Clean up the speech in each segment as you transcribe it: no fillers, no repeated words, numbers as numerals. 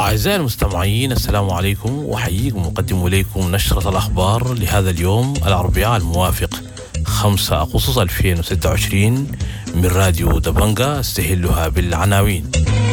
أعزائي المستمعين، السلام عليكم، وحييكم مقدم إليكم نشرة الأخبار لهذا اليوم الأربعاء الموافق 5 أغسطس 2026 من راديو دبنجة. استهلها بالعناوين.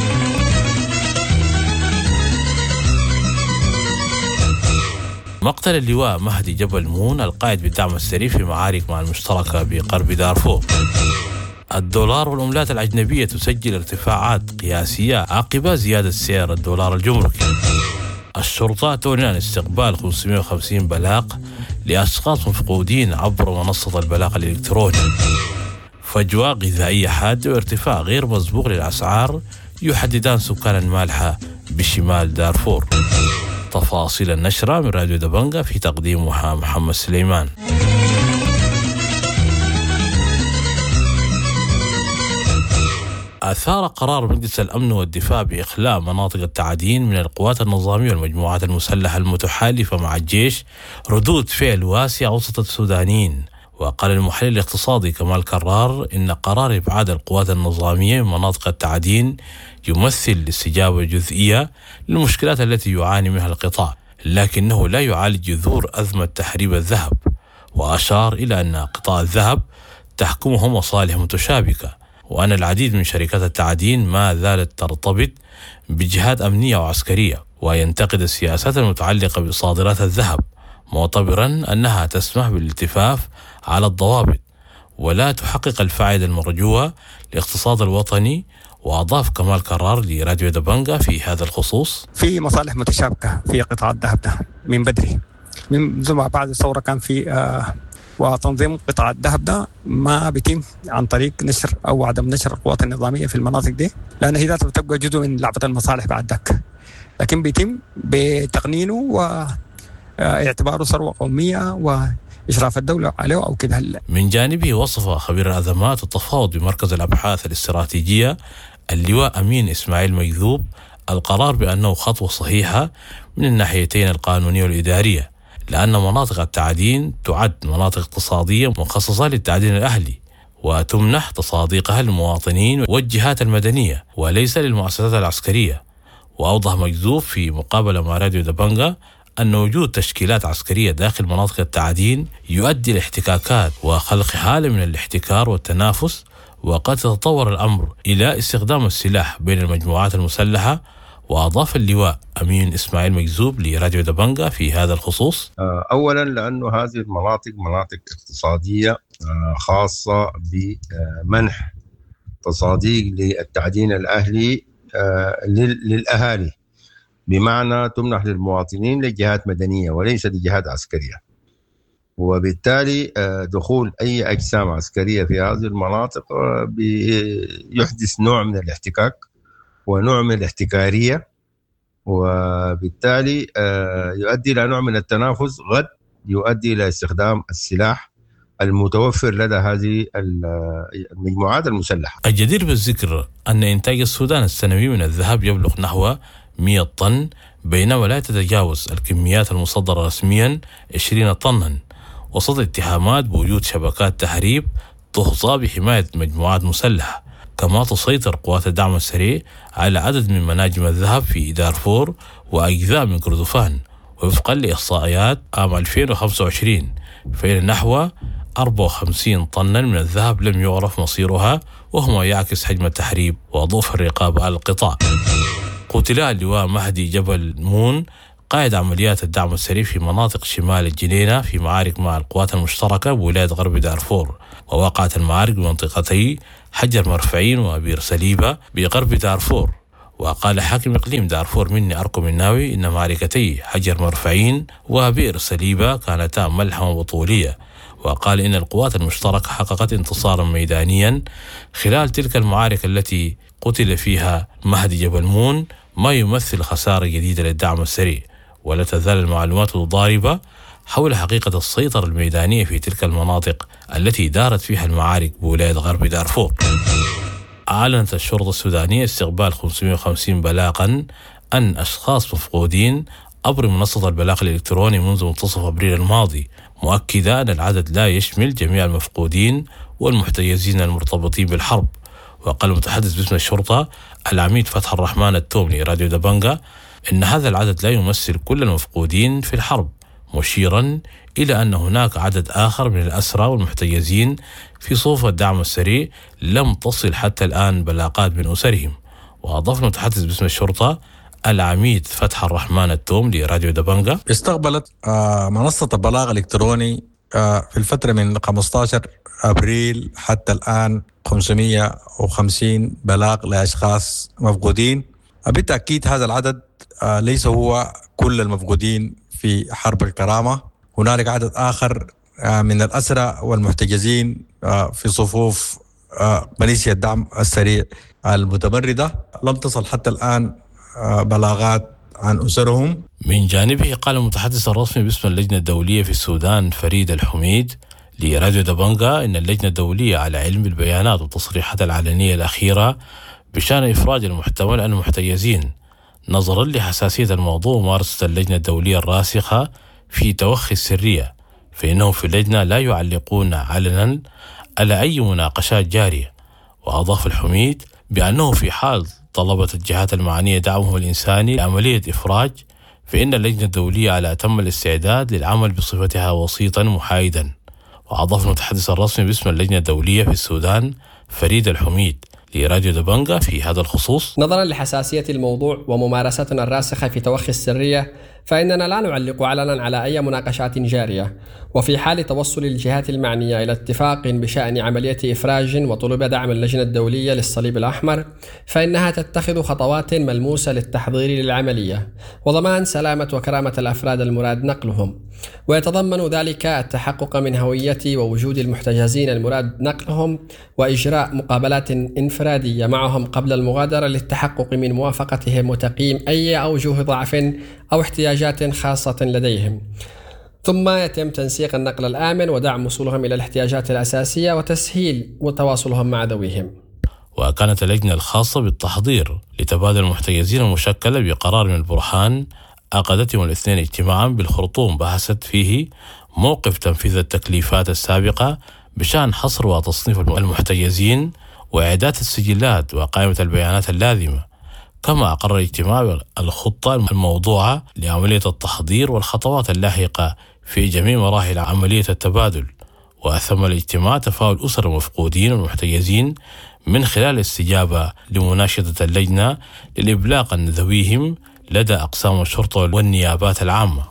مقتل اللواء مهدي جبل مون القائد بالدعم السري في معارك مع المشتركة بغرب دارفور. الدولار والعملات الأجنبية تسجل ارتفاعات قياسية عقب زيادة سعر الدولار الجمركي. الشرطة تعلن عن استقبال 550 بلاغ لأشخاص مفقودين عبر منصة البلاغ الإلكتروني. فجوة غذائية حادة وارتفاع غير مسبوق للأسعار يحددان سكان المالحة بشمال دارفور. تفاصيل النشرة من راديو دبنجة في تقديمها محمد سليمان. أثار قرار مجلس الأمن والدفاع بإخلاء مناطق التعدين من القوات النظامية والمجموعات المسلحة المتحالفة مع الجيش ردود فعل واسعة وسط السودانيين. وقال المحلل الاقتصادي كمال كرار إن قرار إبعاد القوات النظامية من مناطق التعدين يمثل استجابة جزئية للمشكلات التي يعاني منها القطاع، لكنه لا يعالج جذور أزمة تحريب الذهب. وأشار إلى أن قطاع الذهب تحكمه مصالح متشابكة، وأن العديد من شركات التعدين ما زالت ترتبط بجهات أمنية وعسكرية، وينتقد السياسات المتعلقة بصادرات الذهب، معتبرا أنها تسمح بالالتفاف على الضوابط ولا تحقق الفائدة المرجوة للاقتصاد الوطني. وأضاف كمال كرار لراديو دبنجة في هذا الخصوص: في مصالح متشابكة في قطاع الذهب ده من بدري، منذ ما بعد الثورة كان في وتنظيم قطاع الذهب ده ما بيتم عن طريق نشر أو عدم نشر القوات النظامية في المناطق دي، لأن هي ذاتها بتبقى جزء من لعبة المصالح بعد ذاك، لكن بيتم بتقنينه واعتباره ثروة قومية وإشراف الدولة عليه أو كده. من جانبه وصف خبير الأزمات والتفاوض بمركز الأبحاث الاستراتيجية اللواء أمين إسماعيل مجذوب القرار بأنه خطوة صحيحة من الناحيتين القانونية والإدارية، لأن مناطق التعدين تعد مناطق اقتصادية مخصصة للتعدين الأهلي وتمنح تصاديقها للمواطنين والجهات المدنية وليس للمؤسسات العسكرية. وأوضح مجذوب في مقابلة مع راديو دبنجة أن وجود تشكيلات عسكرية داخل مناطق التعدين يؤدي لاحتكاكات وخلق حالة من الاحتكار والتنافس، وقد يتطور الأمر إلى استخدام السلاح بين المجموعات المسلحة. وأضاف اللواء أمين إسماعيل مجذوب لراديو دبنجة في هذا الخصوص: أولا لأنه هذه المناطق مناطق اقتصادية خاصة بمنح تصاديق للتعدين الأهلي للأهالي، بمعنى تمنح للمواطنين لجهات مدنية وليس لجهات عسكرية، وبالتالي دخول أي أجسام عسكرية في هذه المناطق يحدث نوع من الاحتكاك ونوع من الاحتكارية، وبالتالي يؤدي إلى نوع من التنافس قد يؤدي إلى استخدام السلاح المتوفر لدى هذه المجموعات المسلحة. الجدير بالذكر أن إنتاج السودان السنوي من الذهب يبلغ نحو 100 طن، بينما لا تتجاوز الكميات المصدرة رسميا 20 طنا، وسط اتهامات بوجود شبكات تهريب تحظى بحماية مجموعات مسلحة. كما تسيطر قوات الدعم السريع على عدد من مناجم الذهب في دارفور وأجزاء من كردفان. وفقا لإحصائيات عام 2025 فإن نحو 54 طنا من الذهب لم يعرف مصيرها، وهو ما يعكس حجم التحريب وضعف الرقابة على القطاع. قتل اللواء مهدي جبل مون قائد عمليات الدعم السريع في مناطق شمال الجنينة في معارك مع القوات المشتركة بولاية غرب دارفور. ووقعت المعارك بمنطقتي حجر مرفعين وبئر سليبة بغرب دارفور. وقال حاكم إقليم دارفور مني أركو مناوي إن معركتي حجر مرفعين وبئر سليبة كانتا ملحمة وطولية. وقال إن القوات المشتركة حققت انتصارا ميدانيا خلال تلك المعارك التي قتل فيها مهدي جبل مون، ما يمثل خسارة جديدة للدعم السريع. ولا تزال المعلومات ضاربة حول حقيقة السيطرة الميدانية في تلك المناطق التي دارت فيها المعارك بولاية غرب دارفور. أعلنت الشرطة السودانية استقبال 550 بلاغا عن أشخاص مفقودين عبر منصة البلاغ الإلكتروني منذ منتصف أبريل الماضي، مؤكدة أن العدد لا يشمل جميع المفقودين والمحتجزين المرتبطين بالحرب. وقال المتحدث باسم الشرطة العميد فتح الرحمن التوم لراديو دبنجا إن هذا العدد لا يمثل كل المفقودين في الحرب، مشيرا إلى أن هناك عدد آخر من الأسرى والمحتجزين في صفوف الدعم السريع لم تصل حتى الآن بلاغات من أسرهم. وأضاف المتحدث باسم الشرطة العميد فتح الرحمن التوم لراديو دبنجا: استقبلت منصة البلاغ الإلكتروني في الفترة من 15 أبريل حتى الآن 550 بلاغ لأشخاص مفقودين. بالتأكيد هذا العدد ليس هو كل المفقودين في حرب الكرامة، هنالك عدد آخر من الأسرى والمحتجزين في صفوف ميليشيا الدعم السريع المتمردة لم تصل حتى الآن بلاغات عن أسرهم. من جانبه قال المتحدث الرسمي باسم اللجنة الدولية في السودان فريد الحميد لراديو دبنجا إن اللجنة الدولية على علم بالبيانات والتصريحات العلنية الأخيرة بشأن إفراج المحتمل عن المحتجزين، نظرا لحساسية الموضوع وممارسة اللجنة الدولية الراسخة في توخي السرية، فإنهم في اللجنة لا يعلقون علنا على أي مناقشات جارية. وأضاف الحميد بأنه في حال طلبت الجهات المعنية دعمهم الإنساني لعملية إفراج، فإن اللجنة الدولية على أتم الاستعداد للعمل بصفتها وسيطا محايدا. وأضاف المتحدث الرسمي باسم اللجنة الدولية في السودان فريد الحميد لراديو دبنجا في هذا الخصوص: نظرا لحساسية الموضوع وممارستنا الراسخة في توخي السرية، فإننا لا نعلق علنا على أي مناقشات جارية، وفي حال توصل الجهات المعنية إلى اتفاق بشأن عملية إفراج وطلب دعم اللجنة الدولية للصليب الأحمر، فإنها تتخذ خطوات ملموسة للتحضير للعملية وضمان سلامة وكرامة الأفراد المراد نقلهم، ويتضمن ذلك التحقق من هوية ووجود المحتجزين المراد نقلهم وإجراء مقابلات انفرادية معهم قبل المغادرة للتحقق من موافقتهم وتقييم أي أوجه ضعف أو احتياجات خاصة لديهم، ثم يتم تنسيق النقل الآمن ودعم وصولهم إلى الاحتياجات الأساسية وتسهيل تواصلهم مع ذويهم. وكانت اللجنة الخاصة بالتحضير لتبادل المحتجزين المشكلة بقرار من البرهان عقدت يوم الاثنين اجتماعا بالخرطوم بحثت فيه موقف تنفيذ التكليفات السابقة بشأن حصر وتصنيف المحتجزين وإعداد السجلات وقائمة البيانات اللازمة. كما أقر الاجتماع الخطة الموضوعة لعملية التحضير والخطوات اللاحقة في جميع مراحل عملية التبادل. وأثم الاجتماع تفاعل أسر المفقودين والمحتجزين من خلال الاستجابة لمناشدة اللجنة للإبلاغ عن ذويهم لدى أقسام الشرطة والنيابات العامة.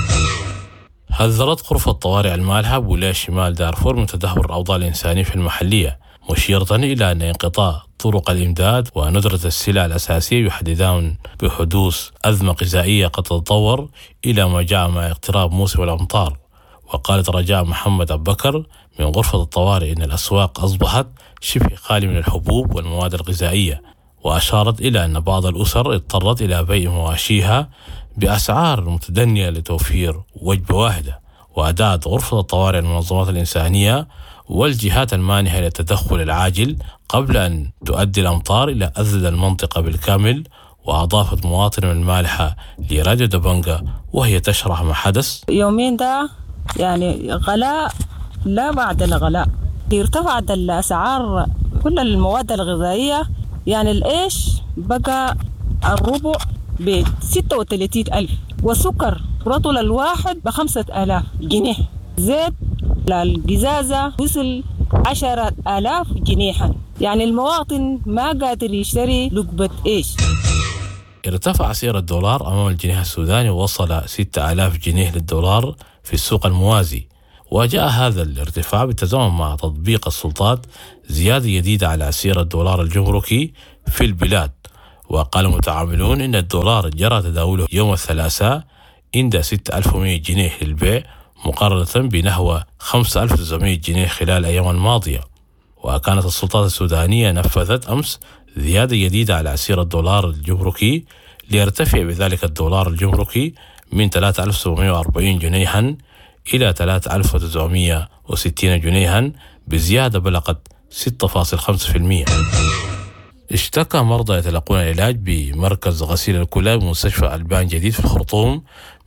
حذرت غرفة طوارئ المالحة بولاية شمال دارفور من تدهور الأوضاع الإنسانية في المحلية، مشيرة إلى أن انقطاع طرق الإمداد وندرة السلع الأساسية يحددان بحدوث أزمة غذائية قد تتطور إلى ما جاء مع اقتراب موسم الأمطار. وقالت رجاء محمد أبو بكر من غرفة الطوارئ إن الأسواق أصبحت شبه خالية من الحبوب والمواد الغذائية، وأشارت إلى أن بعض الأسر اضطرت إلى بيع مواشيها بأسعار متدنية لتوفير وجبة واحدة. وأدعت غرفة الطوارئ المنظمات الإنسانية والجهات المانحة إلى التدخل العاجل قبل أن تؤدي الأمطار إلى أذل المنطقة بالكامل. وأضافت مواطنة من المالحة لراديو دبنجا وهي تشرح ما حدث: يومين ده يعني غلاء لا بعد الغلاء، ارتفعت الأسعار كل المواد الغذائية، يعني الإيش بقى الربع ب36,000، والسكر رطل الواحد ب5,000 جنيه، زيت القزازة وصل 10,000 جنيها، يعني المواطن ما قادر يشتري لقبة إيش. ارتفع سعر الدولار أمام الجنيه السوداني ووصل 6,000 جنيه للدولار في السوق الموازي. وجاء هذا الارتفاع بالتزامن مع تطبيق السلطات زيادة جديدة على سعر الدولار الجمركي في البلاد. وقال المتعاملون إن الدولار جرى تداوله يوم الثلاثاء عند 6,100 جنيه للبيع مقارنة بنحو 5,900 جنيه خلال الأيام الماضية. وكانت السلطات السودانية نفذت أمس زيادة جديدة على سعر الدولار الجمركي ليرتفع بذلك الدولار الجمركي من 3,740 جنيها إلى 3,960 جنيها بزيادة بلغت 6.5%. اشتكى مرضى يتلقون العلاج بمركز غسيل الكلى بمستشفى ألبان جديد في الخرطوم